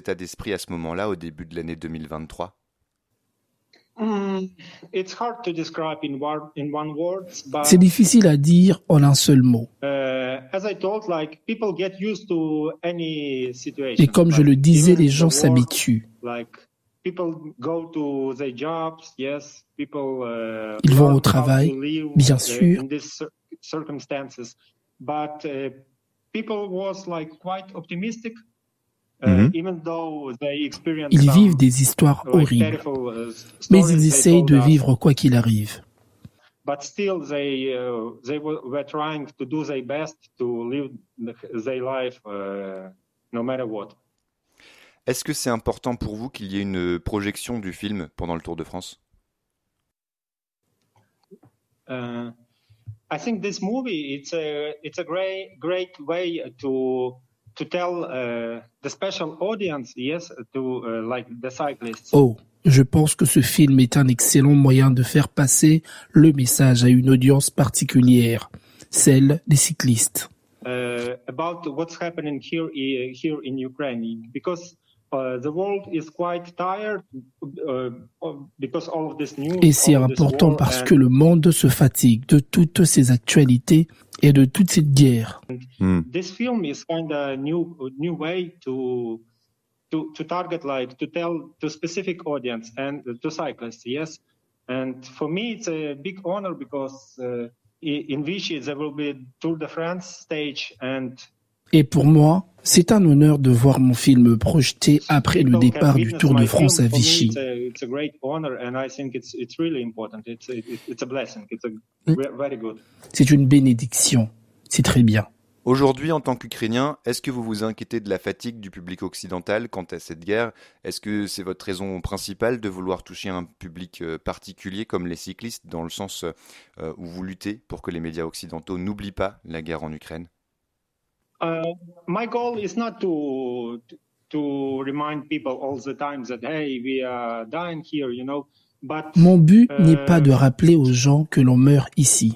état d'esprit à ce moment-là, au début de l'année 2023? It's hard to describe in one word, but C'est difficile à dire en un seul mot. as I told, like people get used to any situation. Et comme je le disais, les gens s'habituent. Like people go to their jobs, yes, people. Ils vont au learn travail, how to live, bien sûr. in these circumstances, but people was like quite optimistic. Even though they experience Ils some, vivent des histoires like, horribles, terrible, mais stories ils they essayent told de us. vivre quoi qu'il arrive. But still, they were trying to do their best to live their life, no matter what. Est-ce que c'est important pour vous qu'il y ait une projection du film pendant le Tour de France? I think this movie it's a great way to tell the special audience, yes, to like the cyclists. Oh, je pense que ce film est un excellent moyen de faire passer le message à une audience particulière, celle des cyclistes. About what's happening here in Ukraine, because the world is quite tired because all of this news. Et c'est important parce que le monde se fatigue de toutes ces actualités et de toute cette guerre. This film is kind of new way to target, like to tell to specific audience and to cyclists, yes. And for me, it's a big honor because in Vichy there will be Tour de France stage and. Et pour moi, c'est un honneur de voir mon film projeté après le départ du Tour de France à Vichy. It's a great honor and I think it's really important. It's a blessing. It's very good. C'est une bénédiction. C'est très bien. Aujourd'hui, en tant qu'Ukrainien, est-ce que vous vous inquiétez de la fatigue du public occidental quant à cette guerre? Est-ce que c'est votre raison principale de vouloir toucher un public particulier comme les cyclistes, dans le sens où vous luttez pour que les médias occidentaux n'oublient pas la guerre en Ukraine? My goal is not to remind people all the time that hey, we are dying here, you know. But mon but n'est pas de rappeler aux gens que l'on meurt ici.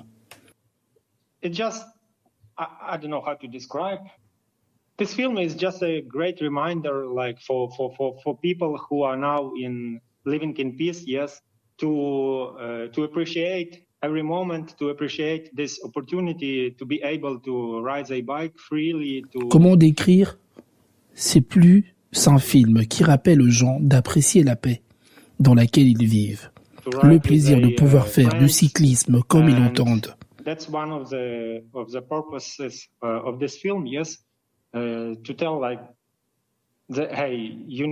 It just I don't know how to describe. This film is just a great reminder, like for people who are now living in peace, yes, to appreciate every moment, to appreciate this opportunity to be able to ride a bike freely. Comment décrire? C'est plus un film qui rappelle aux gens d'apprécier la paix dans laquelle ils vivent, le plaisir de pouvoir faire du cyclisme comme ils l'entendent. That's one of the purposes of this film, yes, to tell like, hey, you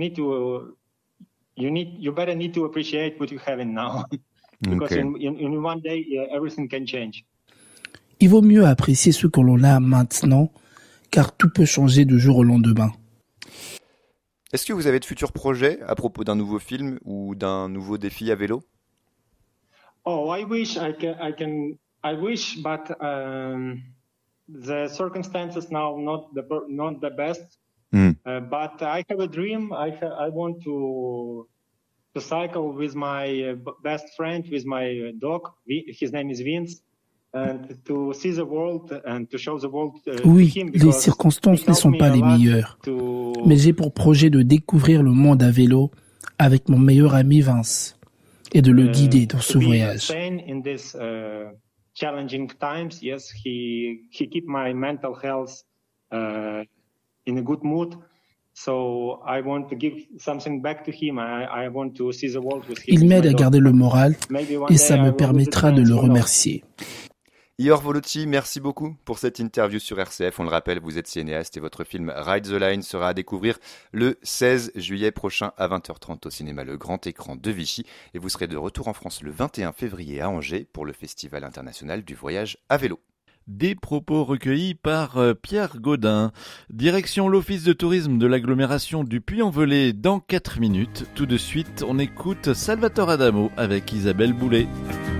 better need to appreciate what you have in now. Because in one day, everything can change. Il vaut mieux apprécier ce que l'on a maintenant, car tout peut changer de jour au lendemain. Est-ce que vous avez de futurs projets à propos d'un nouveau film ou d'un nouveau défi à vélo? Oh, I wish I wish, but the circumstances now not the best. But I have a dream. I want to cycle with my best friend, with my dog. His name is Vince, and to see the world and to show the world oui, to him. Les circonstances ne sont pas les meilleures. Mais j'ai pour projet de découvrir le monde à vélo avec mon meilleur ami Vince et de le guider dans ce voyage. Challenging times, yes, he keep my mental health in a good mood. So I want to give something back to him. I want to see the world with him. Il m'aide à garder le moral et ça me permettra de le remercier. Ihor Voloti, merci beaucoup pour cette interview sur RCF. On le rappelle, vous êtes cinéaste et votre film Ride the Line sera à découvrir le 16 juillet prochain à 20h30 au cinéma Le Grand Écran de Vichy. Et vous serez de retour en France le 21 février à Angers pour le Festival international du voyage à vélo. Des propos recueillis par Pierre Gaudin. Direction l'office de tourisme de l'agglomération du Puy-en-Velay dans 4 minutes. Tout de suite, on écoute Salvatore Adamo avec Isabelle Boulet.